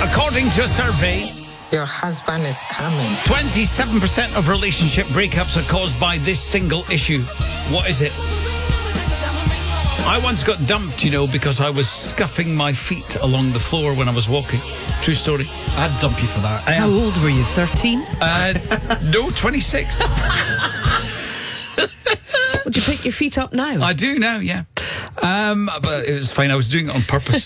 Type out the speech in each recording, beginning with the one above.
According to a survey, your husband is coming. 27% of relationship breakups are caused by this single issue. What is it? I once got dumped, because I was scuffing my feet along the floor when I was walking. True story. I'd dump you for that. How old were you, 13? No, 26. Would you pick your feet up now? I do now, yeah. But it was fine. I was doing it on purpose.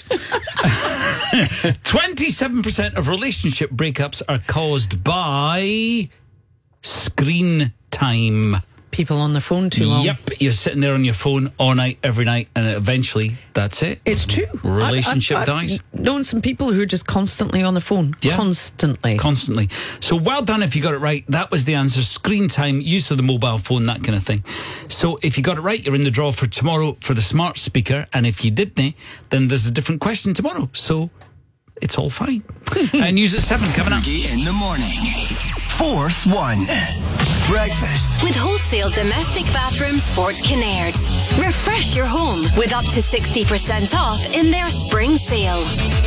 27% of relationship breakups are caused by screen time. People on their phone too long. Yep, you're sitting there on your phone all night, every night, and eventually that's it. It's true. Relationship dies. I've known some people who are just constantly on the phone. Yeah. Constantly. So well done if you got it right. That was the answer. Screen time, use of the mobile phone, that kind of thing. So if you got it right, you're in the draw for tomorrow for the smart speaker. And if you didn't, then there's a different question tomorrow. So it's all fine. News at 7 coming up. In the morning. Fourth one. Breakfast. With wholesale domestic bathrooms Fort Kinnaird. Refresh your home with up to 60% off in their spring sale.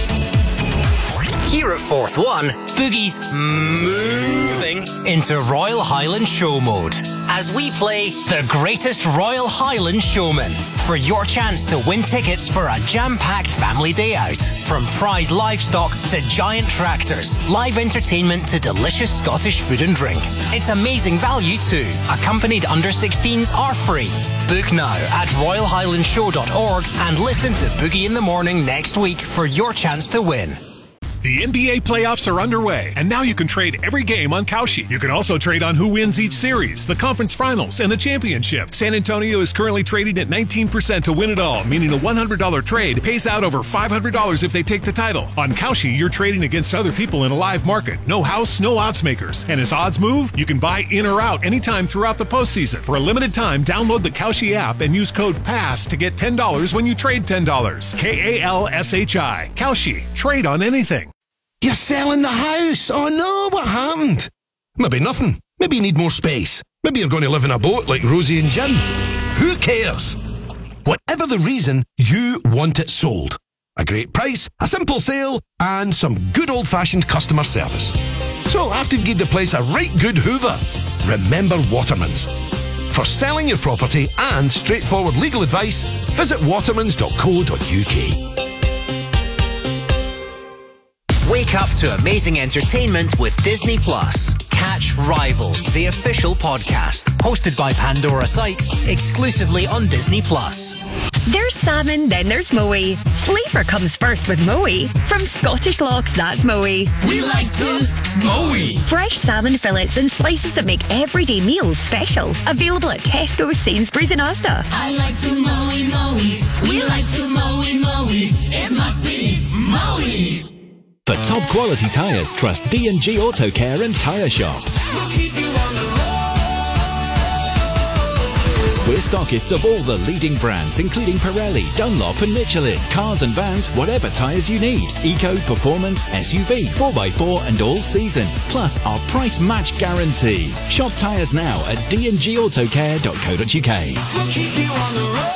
Here at Fourth One, Boogie's moving into Royal Highland show mode as we play the greatest Royal Highland showman for your chance to win tickets for a jam-packed family day out. From prize livestock to giant tractors, live entertainment to delicious Scottish food and drink. It's amazing value too. Accompanied under 16s are free. Book now at royalhighlandshow.org and listen to Boogie in the Morning next week for your chance to win. The NBA playoffs are underway, and now you can trade every game on Kalshi. You can also trade on who wins each series, the conference finals, and the championship. San Antonio is currently trading at 19% to win it all, meaning a $100 trade pays out over $500 if they take the title. On Kalshi, you're trading against other people in a live market. No house, no odds makers. And as odds move, you can buy in or out anytime throughout the postseason. For a limited time, download the Kalshi app and use code PASS to get $10 when you trade $10. KALSHI. Kalshi. Trade on anything. You're selling the house. Oh no, what happened? Maybe nothing. Maybe you need more space. Maybe you're going to live in a boat like Rosie and Jim. Who cares? Whatever the reason, you want it sold. A great price, a simple sale, and some good old-fashioned customer service. So after you've given the place a right good hoover, remember Watermans. For selling your property and straightforward legal advice, visit watermans.co.uk. Wake up to amazing entertainment with Disney Plus. Catch Rivals, the official podcast, hosted by Pandora Sykes, exclusively on Disney Plus. There's salmon, then there's moe. Flavour comes first with moe. From Scottish Lochs, that's moe. We like to moe. Fresh salmon fillets and slices that make everyday meals special. Available at Tesco, Sainsbury's and Asda. I like to moe. We like to moe. It must be moe. For top quality tyres, trust D&G Auto Care and Tyre Shop. We'll keep you on the road. We're stockists of all the leading brands, including Pirelli, Dunlop and Michelin. Cars and vans, whatever tyres you need. Eco, performance, SUV, 4x4 and all season. Plus our price match guarantee. Shop tyres now at dngautocare.co.uk. We'll keep you on the road.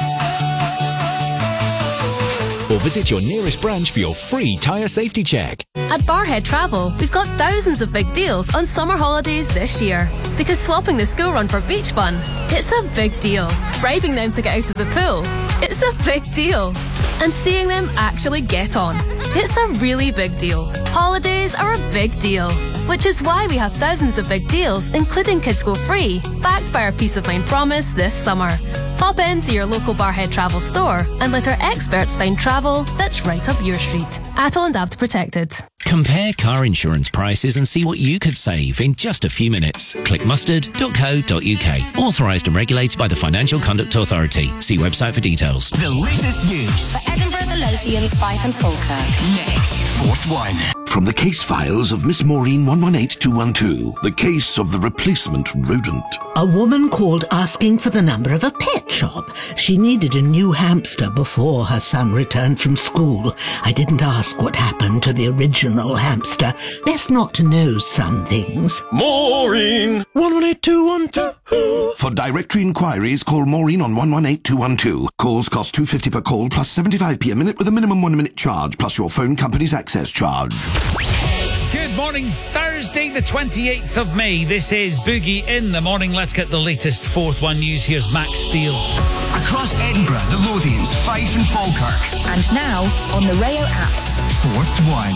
Or visit your nearest branch for your free tyre safety check. At Barhead Travel, we've got thousands of big deals on summer holidays this year. Because swapping the school run for beach fun, it's a big deal. Bribing them to get out of the pool, it's a big deal. And seeing them actually get on, it's a really big deal. Holidays are a big deal. Which is why we have thousands of big deals, including Kids Go Free, backed by our Peace of Mind promise this summer. Pop into your local Barhead Travel store and let our experts find travel that's right up your street. ATOL and ABT protected. Compare car insurance prices and see what you could save in just a few minutes. Click mustard.co.uk. Authorised and regulated by the Financial Conduct Authority. See website for details. The latest news For Edinburgh, the Lothians, Fife and Falkirk. next. Fourth one. From the case files of Miss Maureen 118212, the case of the replacement rodent. A woman called asking for the number of a pet shop. She needed a new hamster before her son returned from school. I didn't ask what happened to the original hamster. Best not to know some things. Maureen 118212. For directory inquiries, call Maureen on 118212. Calls cost £2.50 per call plus 75p a minute with a minimum 1 minute charge plus your phone company's access charge. Good morning, Thursday the 28th of May. This is Boogie in the Morning. Let's get the latest Fourth One news. Here's Max Steele. Across Edinburgh, the Lothians, Fife and Falkirk. And now on the Rayo app. Fourth One.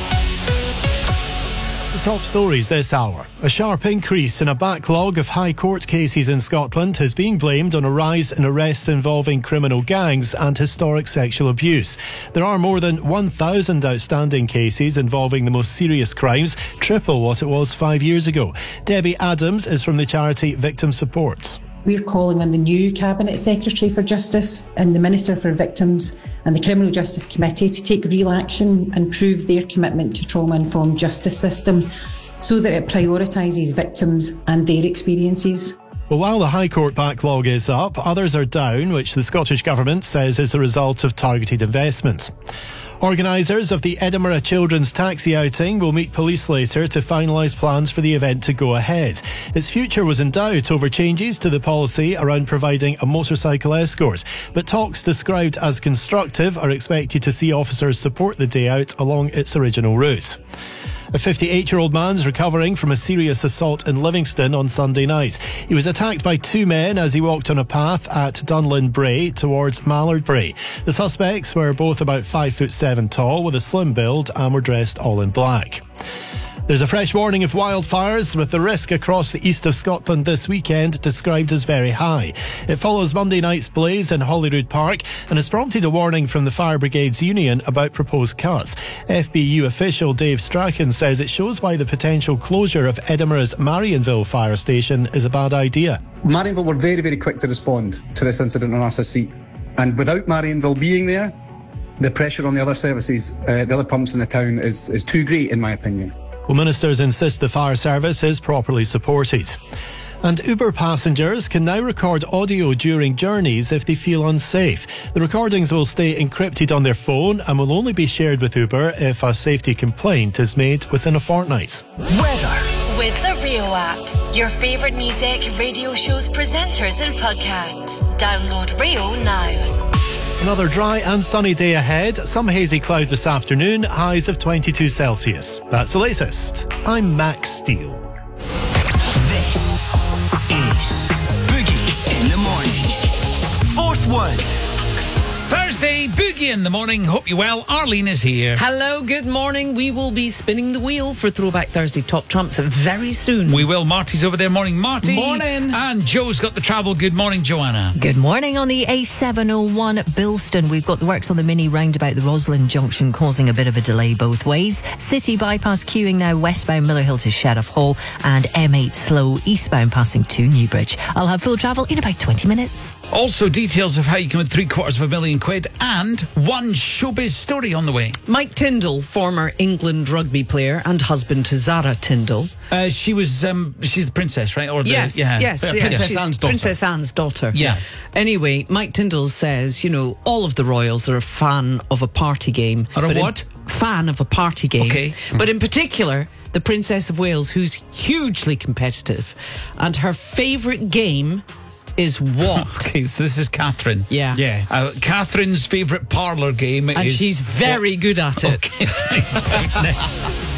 The top stories this hour. A sharp increase in a backlog of High Court cases in Scotland has been blamed on a rise in arrests involving criminal gangs and historic sexual abuse. There are more than 1,000 outstanding cases involving the most serious crimes, triple what it was 5 years ago. Debbie Adams is from the charity Victim Support. We're calling on the new Cabinet Secretary for Justice and the Minister for Victims and the Criminal Justice Committee to take real action and prove their commitment to trauma-informed justice system so that it prioritises victims and their experiences. Well, while the High Court backlog is up, others are down, which the Scottish Government says is the result of targeted investment. Organisers of the Edinburgh Children's Taxi outing will meet police later to finalise plans for the event to go ahead. Its future was in doubt over changes to the policy around providing a motorcycle escort, but talks described as constructive are expected to see officers support the day out along its original route. A 58-year-old man's recovering from a serious assault in Livingston on Sunday night. He was attacked by two men as he walked on a path at Dunlin Brae towards Mallard Brae. The suspects were both about 5'7" tall with a slim build and were dressed all in black. There's a fresh warning of wildfires, with the risk across the east of Scotland this weekend described as very high. It follows Monday night's blaze in Holyrood Park and has prompted a warning from the Fire Brigades Union about proposed cuts. FBU official Dave Strachan says it shows why the potential closure of Edinburgh's Marionville fire station is a bad idea. Marionville were very, very quick to respond to this incident on Arthur's Seat. And without Marionville being there, the pressure on the other services, the other pumps in the town is too great, in my opinion. Well, ministers insist the fire service is properly supported. And Uber passengers can now record audio during journeys if they feel unsafe. The recordings will stay encrypted on their phone and will only be shared with Uber if a safety complaint is made within a fortnight. Weather. With the Rio app, your favourite music, radio shows, presenters and podcasts. Download Rio now. Another dry and sunny day ahead. Some hazy cloud this afternoon, highs of 22 Celsius. That's the latest. I'm Max Steele. This is Boogie in the Morning. Fourth One. Thursday, Boogie in the Morning. Hope you're well. Arlene is here. Hello, good morning. We will be spinning the wheel for Throwback Thursday Top Trumps very soon. We will. Marty's over there. Morning, Marty. Morning. And Joe's got the travel. Good morning, Joanna. Good morning. On the A701 at Bilston, we've got the works on the mini roundabout, the Roslyn Junction, causing a bit of a delay both ways. City bypass queuing now westbound Miller Hill to Sheriff Hall, and M8 slow eastbound passing to Newbridge. I'll have full travel in about 20 minutes. Also, details of how you can win £750,000 and one showbiz story on the way. Mike Tindall, former England rugby player and husband to Zara Tindall. She's the princess, right? Or Yes. Princess Anne's daughter. Princess Anne's daughter. Yeah. Anyway, Mike Tindall says, all of the royals are a fan of a party game. Are a what? Fan of a party game. Okay. But in particular, the Princess of Wales, who's hugely competitive, and her favourite game is what? Okay, so this is Catherine. Yeah. Catherine's favourite parlour game and is... she's very good at it. Okay, right, next.